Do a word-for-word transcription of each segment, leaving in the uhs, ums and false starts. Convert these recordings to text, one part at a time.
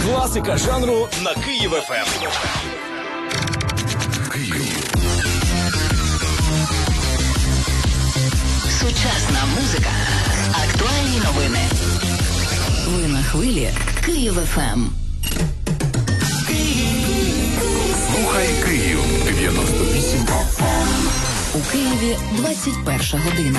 Класика жанру на Київ еф ем. Київ. Сучасна музика. Актуальні новини. Ви на хвилі Київ еф ем. Слухай Київ. дев'яносто вісім еф ем. У Києві двадцять перша година.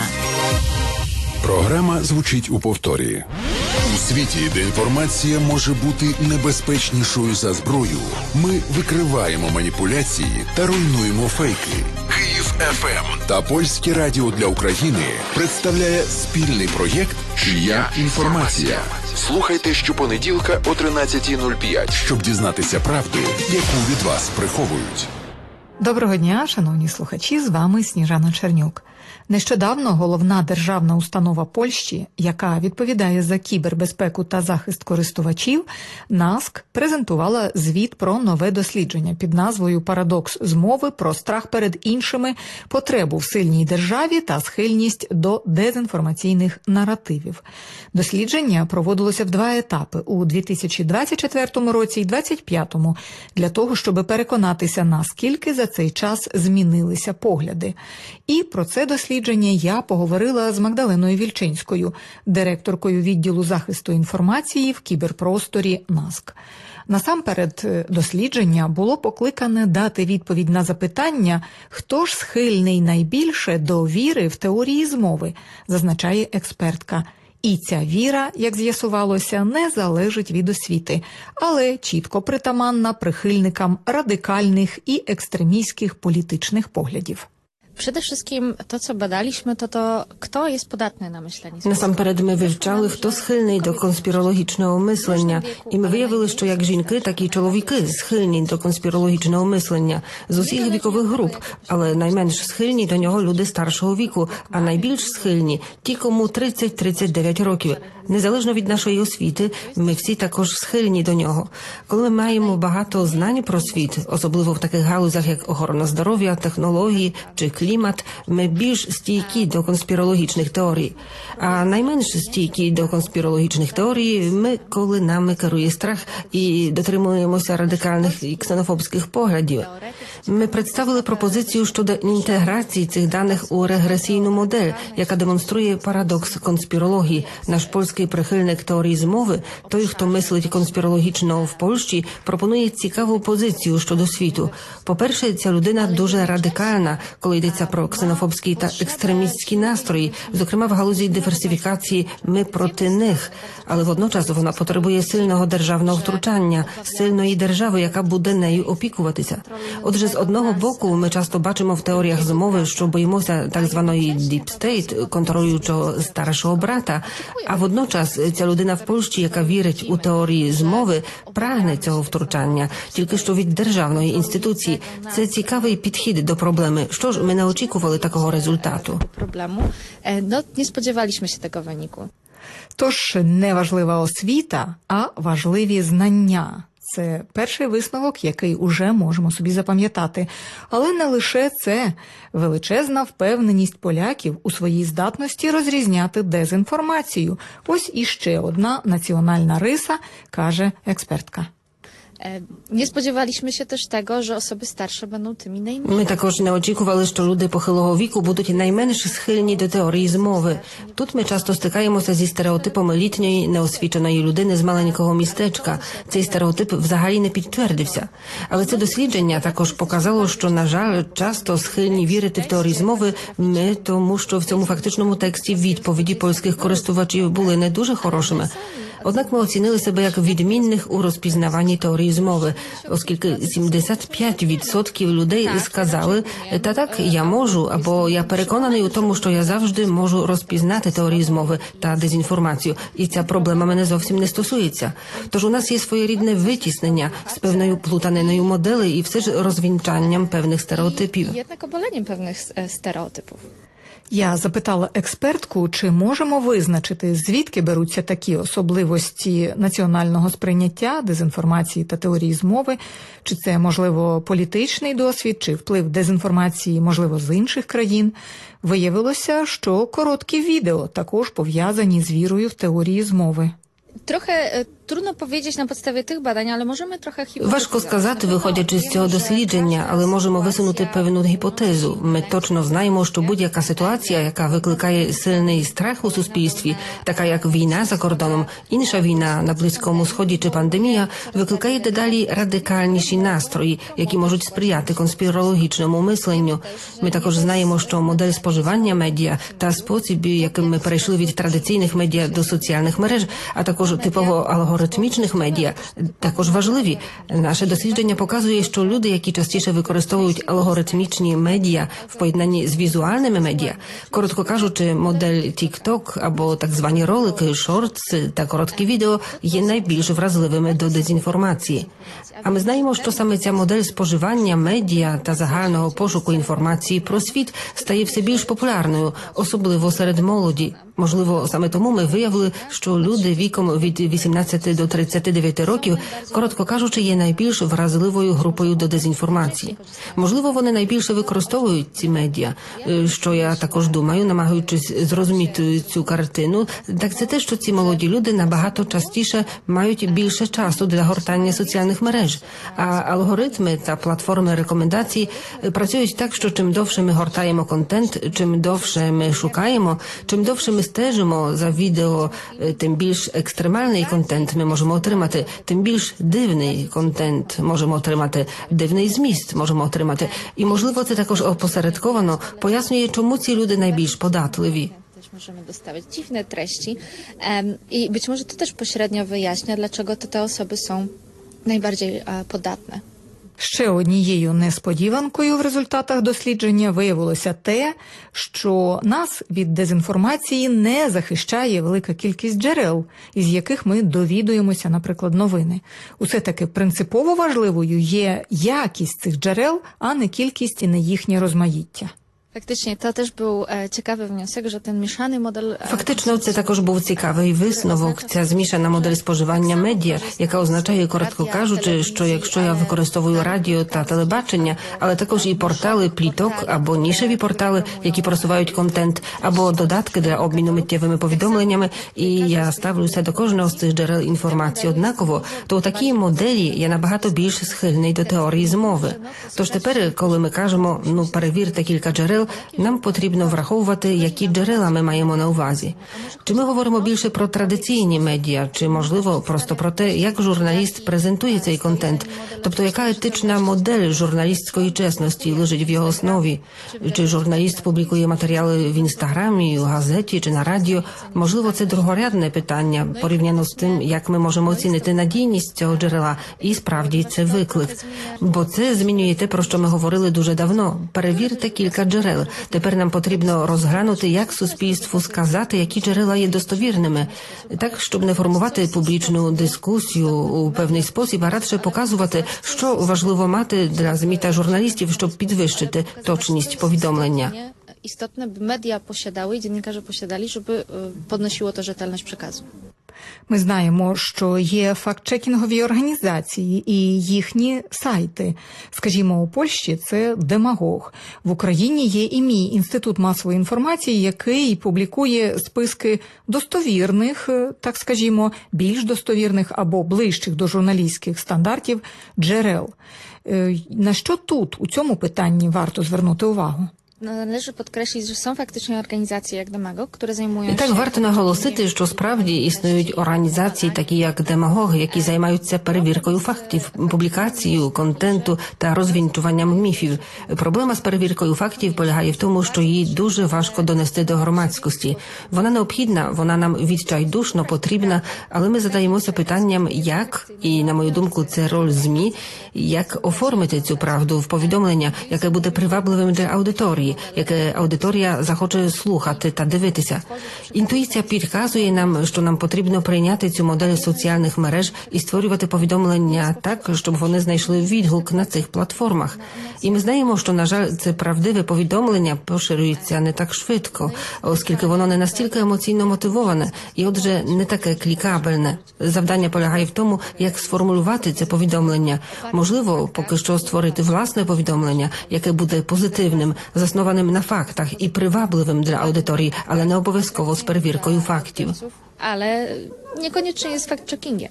Програма звучить у повторі. У світі, де інформація може бути небезпечнішою за зброю, ми викриваємо маніпуляції та руйнуємо фейки. Київ еф ем та Польське радіо для України представляє спільний проєкт «Чия інформація». Слухайте щопонеділка о тринадцята нуль п'ять, щоб дізнатися правду, яку від вас приховують. Доброго дня, шановні слухачі, з вами Сніжана Чернюк. Нещодавно головна державна установа Польщі, яка відповідає за кібербезпеку та захист користувачів, НАСК, презентувала звіт про нове дослідження під назвою «Парадокс змови про страх перед іншими, потребу в сильній державі та схильність до дезінформаційних наративів». Дослідження проводилося в два етапи – у дві тисячі двадцять четвертому році і дві тисячі двадцять п'ятому, для того, щоб переконатися, наскільки за цей час змінилися погляди. І про це дослідження я поговорила з Магдаленою Вільчинською, директоркою відділу захисту інформації в кіберпросторі НАСК. Насамперед, дослідження було покликане дати відповідь на запитання, хто ж схильний найбільше до віри в теорії змови, зазначає експертка. І ця віра, як з'ясувалося, не залежить від освіти, але чітко притаманна прихильникам радикальних і екстремістських політичних поглядів. Przede wszystkim to, co badaliśmy, to to, kto jest podatny na myślenie. Насамперед ми вивчали, хто схильний до конспірологічного мислення. І ми виявили, що як жінки, так і чоловіки схильні до конспірологічного мислення з усіх вікових груп. Але найменш схильні до нього люди старшого віку, а найбільш схильні ті, кому тридцять - тридцять дев'ять років. Незалежно від нашої освіти, ми всі також схильні до нього. Коли ми маємо багато знань про світ, особливо в таких галузях, як охорона здоров'я, технології чи клімат, ми більш стійкі до конспірологічних теорій. А найменш стійкі до конспірологічних теорій ми, коли нами керує страх і дотримуємося радикальних і ксенофобських поглядів. Ми представили пропозицію щодо інтеграції цих даних у регресійну модель, яка демонструє парадокс конспірології. Наш польський прихильник теорії змови, той, хто мислить конспірологічно в Польщі, пропонує цікаву позицію щодо світу. По-перше, ця людина дуже радикальна, коли йдеться про ксенофобські та екстремістські настрої, зокрема в галузі диверсифікації «ми проти них». Але водночас вона потребує сильного державного втручання, сильної держави, яка буде нею опікуватися. Отже, з одного боку, ми часто бачимо в теоріях змови, що боїмося так званої «deep state», контролюючого старшого брата, а водночас ця людина в Польщі, яка вірить у теорії змови, прагне цього втручання, тільки що від державної інституції. Це цікавий підхід до проблеми. Що ж, ми не очікували такого результату. Проблему. No, nie spodziewaliśmy się tego wyniku. Тож не важлива освіта, а важливі знання. Це перший висновок, який уже можемо собі запам'ятати. Але не лише це. Величезна впевненість поляків у своїй здатності розрізняти дезінформацію. Ось іще одна національна риса, каже експертка. Nie spodziewaliśmy się też tego, że osoby starsze będą tymi najmniej. Ми також не очікували, що люди похилого віку будуть найменш схильні до теорії змови. Тут ми часто стикаємося зі стереотипом літньої, неосвіченої людини з маленького містечка. Цей стереотип взагалі не підтвердився. Але це дослідження також показало, що, на жаль, часто схильні вірити в теорії змови ми, тому що в цьому фактичному тексті відповіді польських користувачів були не дуже хорошими. Однак ми оцінили себе як відмінних у розпізнаванні теорії змови, оскільки сімдесят п'ять відсотків людей сказали «та так, я можу» або «я переконаний у тому, що я завжди можу розпізнати теорії змови та дезінформацію, і ця проблема мене зовсім не стосується». Тож у нас є своєрідне витіснення з певною плутаниною моделей і все ж розвінчанням певних стереотипів. Jednak obaleniem pewnych stereotypów. Я запитала експертку, чи можемо визначити, звідки беруться такі особливості національного сприйняття, дезінформації та теорії змови, чи це, можливо, політичний досвід, чи вплив дезінформації, можливо, з інших країн. Виявилося, що короткі відео також пов'язані з вірою в теорії змови. Trochę e, trudno powiedzieć na podstawie tych badań, ale możemy trochę hipotetyzować. Важко сказати, виходячи з цього дослідження, але можемо висунути певну гіпотезу. Ми точно знаємо, що будь-яка ситуація, яка викликає сильний страх у суспільстві, така як війна за кордоном, інша війна на Близькому Сході чи пандемія, викликає дедалі радикальніші настрої, які можуть сприяти конспірологічному мисленню. Ми також знаємо, що модель споживання медіа та спосіб, яким ми перейшли від традиційних медіа до соціальних мереж, а також типово алгоритмічних медіа, також важливі. Наше дослідження показує, що люди, які частіше використовують алгоритмічні медіа в поєднанні з візуальними медіа, коротко кажучи, модель TikTok або так звані ролики, шортс та короткі відео є найбільш вразливими до дезінформації. А ми знаємо, що саме ця модель споживання медіа та загального пошуку інформації про світ стає все більш популярною, особливо серед молоді. Можливо, саме тому ми виявили, що люди віком від вісімнадцяти до тридцяти дев'яти років, коротко кажучи, є найбільш вразливою групою до дезінформації. Можливо, вони найбільше використовують ці медіа. Що я також думаю, намагаючись зрозуміти цю картину, так це те, що ці молоді люди набагато частіше мають більше часу для гортання соціальних мереж. А алгоритми та платформи рекомендацій працюють так, що чим довше ми гортаємо контент, чим довше ми шукаємо, чим довше ми стежимо за відео, тим більш екстремальний контент ми можемо отримати, тим більш дивний контент можемо отримати, дивний зміст можемо отримати. І, можливо, це також опосередковано пояснює, чому ці люди найбільш податливі. Też możemy dostawać dziwne treści em, i być może to też pośrednio wyjaśnia, dlaczego to te osoby są najbardziej e, podatne. Ще однією несподіванкою в результатах дослідження виявилося те, що нас від дезінформації не захищає велика кількість джерел, із яких ми довідуємося, наприклад, новини. Усе-таки принципово важливою є якість цих джерел, а не кількість і не їхнє розмаїття. Faktycznie, to też był e, ciekawy wniosek, że ten mieszany model... E, Фактично, це також був цікавий висновок, ця змішана модель споживання медіа, яка означає, коротко кажучи, що якщо я використовую радіо та телебачення, але також і портали пліток або нішеві портали, які просувають контент, або додатки для обміну миттєвими повідомленнями, і я ставлюся до кожного з цих джерел інформації однаково, то у такій моделі я набагато більш схильний до теорії змови. Тож тепер, коли ми кажемо, ну, перевірте кілька джерел, нам потрібно враховувати, які джерела ми маємо на увазі. Чи ми говоримо більше про традиційні медіа, чи, можливо, просто про те, як журналіст презентує цей контент, тобто яка етична модель журналістської чесності лежить в його основі. Чи журналіст публікує матеріали в інстаграмі, у газеті чи на радіо, можливо, це другорядне питання, порівняно з тим, як ми можемо оцінити надійність цього джерела, і справді це виклик. Бо це змінює те, про що ми говорили дуже давно. Перевірте кілька джерел. Тепер нам потрібно розглянути, як суспільству сказати, які джерела є достовірними, так, щоб не формувати публічну дискусію у певний спосіб, а радше показувати, що важливо мати для ЗМІ та журналістів, щоб підвищити точність повідомлення. Istotne, by media posiadały i dziennikarze posiadali, żeby e, podnosiło to rzetelność przekazu. Ми знаємо, що є фактчекінгові організації і їхні сайти. Скажімо, у Польщі це Демагог. В Україні є і мій інститут масової інформації, який публікує списки достовірних, так скажімо, більш достовірних або ближчих до журналістських стандартів джерел. На що тут, у цьому питанні, варто звернути увагу? Należy podkreślić, że są faktycznie organizacje jak Demagog, które zajmują się... Так, варто наголосити, що справді існують організації, такі як Демагог, які займаються перевіркою фактів, публікацією контенту та розвінчуванням міфів. Проблема з перевіркою фактів полягає в тому, що її дуже важко донести до громадськості. Вона необхідна, вона нам відчайдушно потрібна, але ми задаємося питанням, як, і, на мою думку, це роль ЗМІ, як оформити цю правду в повідомлення, яке буде привабливим для аудиторії, яке аудиторія захоче слухати та дивитися. Інтуїція підказує нам, що нам потрібно прийняти цю модель соціальних мереж і створювати повідомлення так, щоб вони знайшли відгук на цих платформах. І ми знаємо, що, на жаль, це правдиве повідомлення поширюється не так швидко, оскільки воно не настільки емоційно мотивоване і, отже, не таке клікабельне. Завдання полягає в тому, як сформулювати це повідомлення. Можливо, поки що створити власне повідомлення, яке буде позитивним, засноване заснованим на фактах і привабливим для аудиторії, але не обов'язково з перевіркою фактів. Ale niekoniecznie jest fact-checkingiem.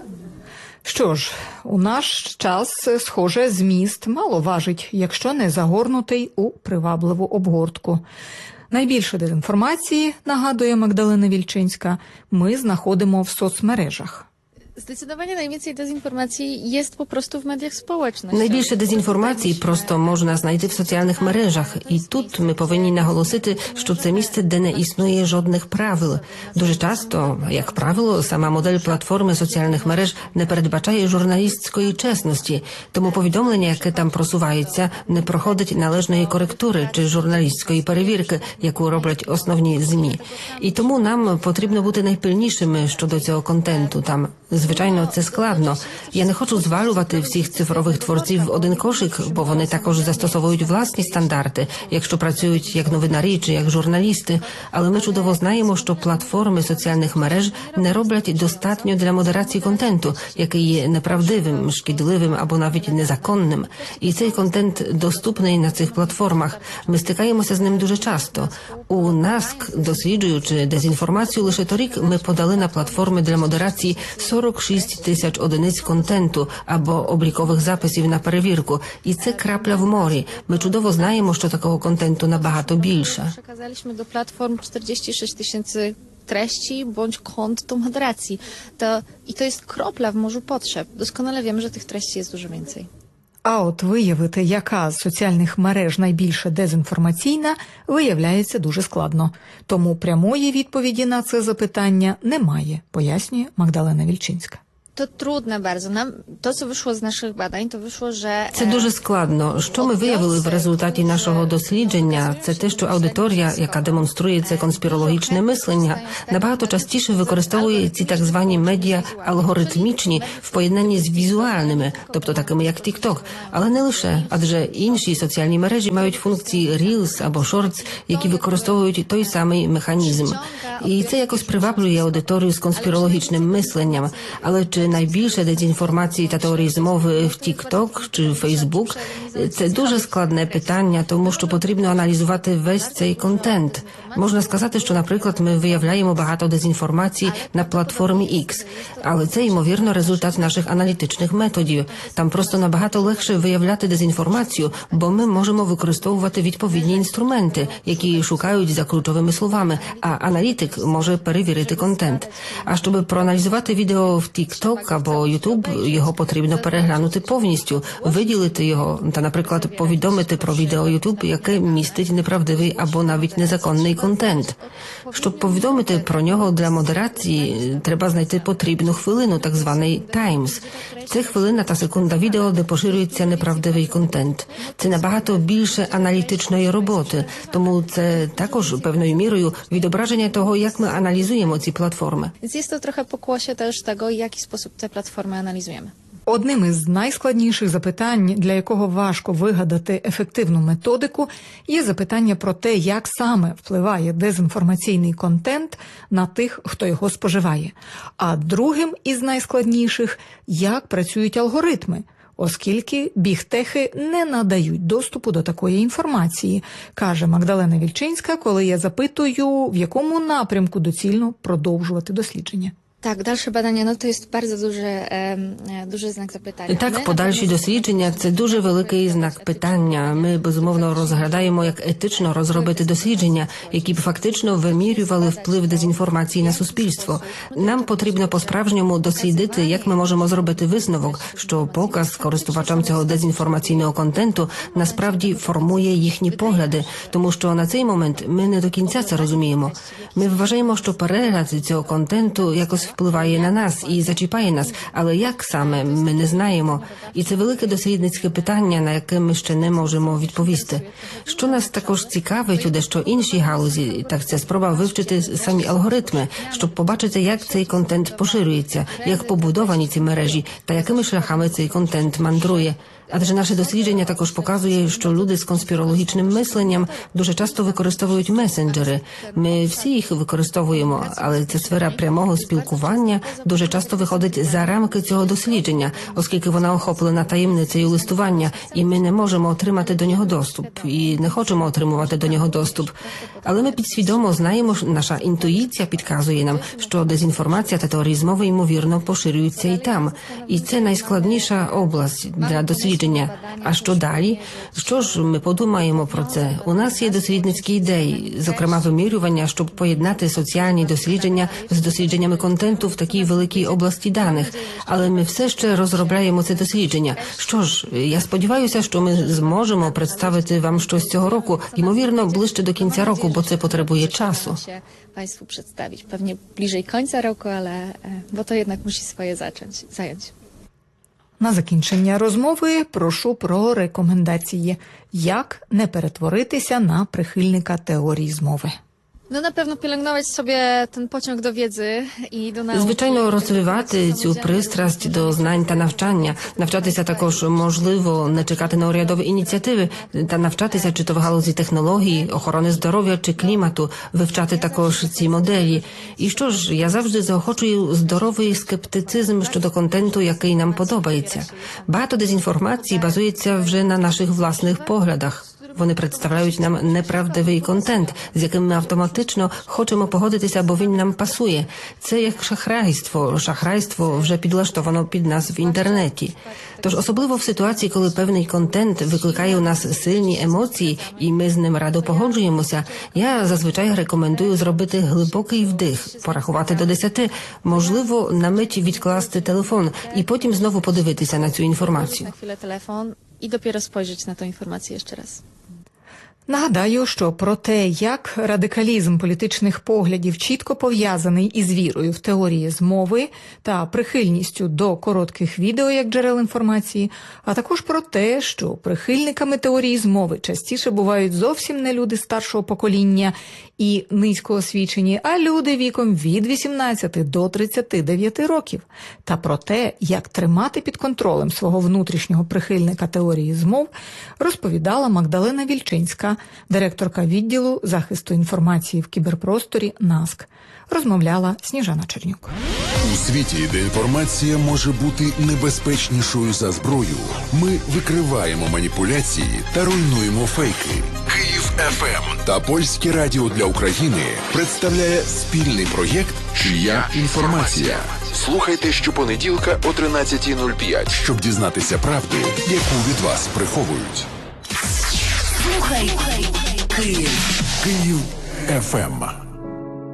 Що ж, у наш час, схоже, зміст мало важить, якщо не загорнутий у привабливу обгортку. Найбільше дезінформації, нагадує Магдалена Вільчинська, ми знаходимо в соцмережах. Zdecydowanie najwięcej dezinformacji jest po prostu w mediach społecznościowych. Найбільше дезінформації просто можна знайти в соціальних мережах. І тут ми повинні наголосити, що це місце, де не існує жодних правил. Дуже часто, як правило, сама модель платформи соціальних мереж не передбачає журналістської чесності. Тому повідомлення, яке там просувається, не проходить належної коректури чи журналістської перевірки, яку роблять основні ЗМІ. І тому нам потрібно бути найпильнішими щодо цього контенту там. Звичайно, це складно. Я не хочу звалювати всіх цифрових творців в один кошик, бо вони також застосовують власні стандарти, якщо працюють як новинарі чи як журналісти. Але ми чудово знаємо, що платформи соціальних мереж не роблять достатньо для модерації контенту, який є неправдивим, шкідливим або навіть незаконним. І цей контент доступний на цих платформах. Ми стикаємося з ним дуже часто. У НАСК, досліджуючи дезінформацію, лише торік ми подали на платформи для модерації сорок шість тисяч одиниць контенту або облікових записів на перевірку. І це крапля в морі. Ми чудово знаємо, що такого контенту набагато більше. Przekazaliśmy do platform czterdzieści sześć tysięcy treści bądź kont do moderacji. To, I to jest kropla w morzu potrzeb. Doskonale wiemy, że tych treści jest dużo więcej. А от виявити, яка з соціальних мереж найбільше дезінформаційна, виявляється дуже складно. Тому прямої відповіді на це запитання немає, пояснює Магдалена Вільчинська. To trudne bardzo. Nam, to, co wyszło z naszych badań, to wyszło, że... Це дуже складно. Що ми виявили в результаті нашого дослідження, це те, що аудиторія, яка демонструє це конспірологічне мислення, набагато частіше використовує ці так звані медіа алгоритмічні в поєднанні з візуальними, тобто такими як TikTok. Але не лише, адже інші соціальні мережі мають функції Reels або Shorts, які використовують той самий механізм. І це якось приваблює аудиторію з конспірологічним мисленням. Але чи найбільше дезінформації та теорії змови в TikTok чи Facebook – це дуже складне питання, тому що потрібно аналізувати весь цей контент. Можна сказати, що, наприклад, ми виявляємо багато дезінформації на платформі X, але це, ймовірно, результат наших аналітичних методів. Там просто набагато легше виявляти дезінформацію, бо ми можемо використовувати відповідні інструменти, які шукають за ключовими словами, а аналітик може перевірити контент. А щоб проаналізувати відео в TikTok або YouTube, його потрібно переглянути повністю, виділити його та, наприклад, повідомити про відео YouTube, яке містить неправдивий або навіть незаконний контент. Щоб повідомити про нього для модерації, треба знайти потрібну хвилину, так званий «таймс». Це хвилина та секунда відео, де поширюється неправдивий контент. Це набагато більше аналітичної роботи, тому це також певною мірою відображення того, як ми аналізуємо ці платформи. Więc jest to trochę pokłosie też tego, w jaki sposób te platformy analizujemy. Одним із найскладніших запитань, для якого важко вигадати ефективну методику, є запитання про те, як саме впливає дезінформаційний контент на тих, хто його споживає. А другим із найскладніших – як працюють алгоритми, оскільки бігтехи не надають доступу до такої інформації, каже Магдалена Вільчинська, коли я запитую, в якому напрямку доцільно продовжувати дослідження. Tak, dalsze badania, no to jest bardzo duży, e, duży znak zapytania. Так, подальші дослідження – це дуже великий знак питання. Ми, безумовно, розглядаємо, як етично розробити дослідження, які б фактично вимірювали вплив дезінформації на суспільство. Нам потрібно по-справжньому дослідити, як ми можемо зробити висновок, що показ користувачам цього дезінформаційного контенту насправді формує їхні погляди, тому що на цей момент ми не до кінця це розуміємо. Ми вважаємо, що перегляд цього контенту якось впливає на нас і зачіпає нас, але як саме, ми не знаємо. І це велике дослідницьке питання, на яке ми ще не можемо відповісти. Що нас також цікавить у дещо іншій галузі, так це спроба вивчити самі алгоритми, щоб побачити, як цей контент поширюється, як побудовані ці мережі та якими шляхами цей контент мандрує. Адже наше дослідження також показує, що люди з конспірологічним мисленням дуже часто використовують месенджери. Ми всі їх використовуємо, але ця сфера прямого спілкування дуже часто виходить за рамки цього дослідження, оскільки вона охоплена таємницею листування, і ми не можемо отримати до нього доступ, і не хочемо отримувати до нього доступ. Але ми підсвідомо знаємо, що наша інтуїція підказує нам, що дезінформація та теорії змови, ймовірно, поширюються і там. І це найскладніша область для дослідження. А що далі? Що ж ми подумаємо про це? У нас є дослідницькі ідеї, зокрема вимірювання, щоб поєднати соціальні дослідження з дослідженнями контенту в такій великій області даних. Але ми все ще розробляємо це дослідження. Що ж, я сподіваюся, що ми зможемо представити вам щось цього року, ймовірно, ближче до кінця року, бо це потребує часу. Państwu przedstawić. Pewnie bliżej końca roku, ale bo to jednak musi swoje zacząć, zająć. На закінчення розмови прошу про рекомендації. Як не перетворитися на прихильника теорії змови? No na pewno pielęgnować sobie ten pociąg do wiedzy i do nauki. Звичайно, розвивати цю пристрасть до знань та навчання. Навчатися також можливо, не чекати на урядові ініціативи, та навчатися чи то в галузі технології, охорони здоров'я чи клімату, вивчати також ці моделі. І що ж, я завжди заохочую здоровий скептицизм щодо контенту, який нам подобається. Багато дезінформації базується вже на наших власних поглядах. Вони представляють нам неправдивий контент, з яким ми автоматично хочемо погодитися, бо він нам пасує. Це як шахрайство. Шахрайство вже підлаштовано під нас в інтернеті. Тож особливо в ситуації, коли певний контент викликає у нас сильні емоції, і ми з ним радо погоджуємося, я зазвичай рекомендую зробити глибокий вдих, порахувати до десяти, можливо, на мить відкласти телефон і потім знову подивитися на цю інформацію. Na chwilę telefon i dopiero spojrzeć na tę informację jeszcze raz. Нагадаю, що про те, як радикалізм політичних поглядів чітко пов'язаний із вірою в теорії змови та прихильністю до коротких відео як джерел інформації, а також про те, що прихильниками теорії змови частіше бувають зовсім не люди старшого покоління і низько освічені, а люди віком від вісімнадцяти до тридцяти дев'яти років, та про те, як тримати під контролем свого внутрішнього прихильника теорії змов, розповідала Магдалена Вільчинська, директорка відділу захисту інформації в кіберпросторі НАСК. Розмовляла Сніжана Чернюк. У світі, де інформація може бути небезпечнішою за зброю, ми викриваємо маніпуляції та руйнуємо фейки. Київ еф ем та Польське радіо для України представляє спільний проєкт «Чия інформація». Слухайте щопонеділка о тринадцятій нуль п'ять, щоб дізнатися правду, яку від вас приховують. Слухай Київ. Київ еф ем.